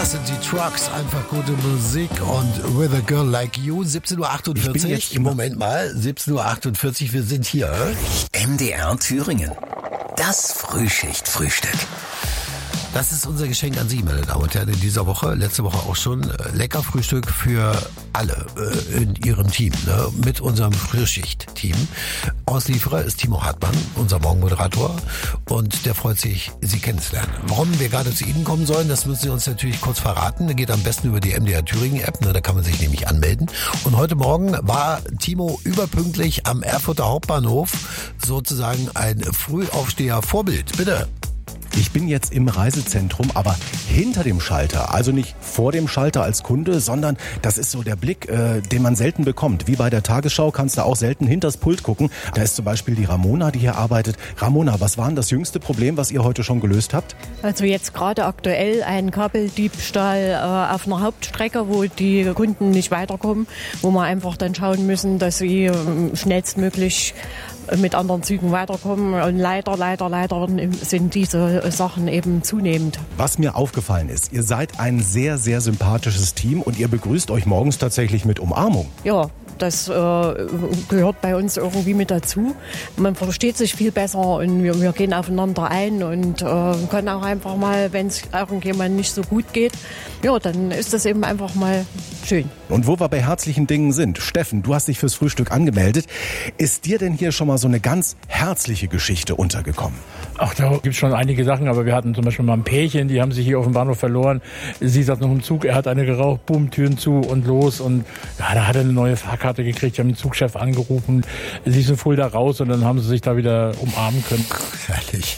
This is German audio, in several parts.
Das sind die Trucks, einfach gute Musik und With a Girl Like You, 17.48 Uhr. Moment mal, 17.48 Uhr, wir sind hier. MDR Thüringen. Das Frühschicht-Frühstück. Das ist unser Geschenk an Sie, meine Damen und Herren, in dieser Woche, letzte Woche auch schon. Lecker Frühstück für alle in Ihrem Team, ne? Mit unserem Frühschicht-Team. Auslieferer ist Timo Hartmann, unser Morgenmoderator, und der freut sich, Sie kennenzulernen. Warum wir gerade zu Ihnen kommen sollen, das müssen Sie uns natürlich kurz verraten. Das geht am besten über die MDR Thüringen-App, ne? Da kann man sich nämlich anmelden. Und heute Morgen war Timo überpünktlich am Erfurter Hauptbahnhof, sozusagen ein Frühaufsteher-Vorbild. Bitte. Ich bin jetzt im Reisezentrum, aber hinter dem Schalter, also nicht vor dem Schalter als Kunde, sondern das ist so der Blick, den man selten bekommt. Wie bei der Tagesschau kannst du auch selten hinters Pult gucken. Da ist zum Beispiel die Ramona, die hier arbeitet. Ramona, was war denn das jüngste Problem, was ihr heute schon gelöst habt? Also jetzt gerade aktuell ein Kabeldiebstahl auf einer Hauptstrecke, wo die Kunden nicht weiterkommen, wo wir einfach dann schauen müssen, dass sie schnellstmöglich mit anderen Zügen weiterkommen. Und leider sind diese Sachen eben zunehmend. Was mir aufgefallen ist, ihr seid ein sehr, sehr sympathisches Team und ihr begrüßt euch morgens tatsächlich mit Umarmung. Ja, das gehört bei uns irgendwie mit dazu. Man versteht sich viel besser und wir gehen aufeinander ein und können auch einfach mal, wenn es irgendjemand nicht so gut geht, ja, dann ist das eben einfach mal schön. Und wo wir bei herzlichen Dingen sind, Steffen, du hast dich fürs Frühstück angemeldet. Ist dir denn hier schon mal so eine ganz herzliche Geschichte untergekommen? Ach, da gibt es schon einige Sachen, aber wir hatten zum Beispiel mal ein Pärchen, die haben sich hier auf dem Bahnhof verloren. Sie saß noch im Zug, er hat eine geraucht, boom, Türen zu und los. Und ja, da hat er eine neue Fahrkarte gekriegt, die haben den Zugchef angerufen. Sie ist in Fulda raus und dann haben sie sich da wieder umarmen können. Herrlich.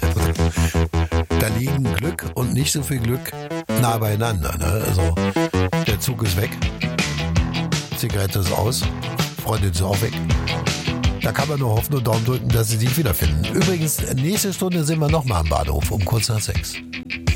Da liegen Glück und nicht so viel Glück nah beieinander. Ne? Also der Zug ist weg, Zigarette ist aus, Freundin ist auch weg. Da kann man nur hoffen und Daumen drücken, dass sie sich wiederfinden. Übrigens, nächste Stunde sind wir nochmal am Bahnhof um kurz nach 6.